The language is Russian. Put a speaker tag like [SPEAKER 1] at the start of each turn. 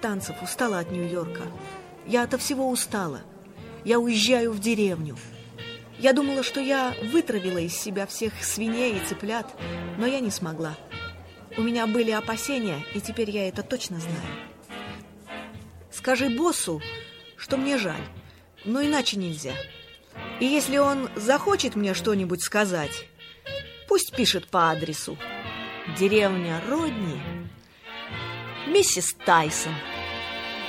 [SPEAKER 1] танцев, устала от Нью-Йорка. Я ото всего устала. Я уезжаю в деревню. Я думала, что я вытравила из себя всех свиней и цыплят, но я не смогла. У меня были опасения, и теперь я это точно знаю. Скажи боссу, что мне жаль, но иначе нельзя. И если он захочет мне что-нибудь сказать, пусть пишет по адресу: деревня Родни, миссис Тайсон.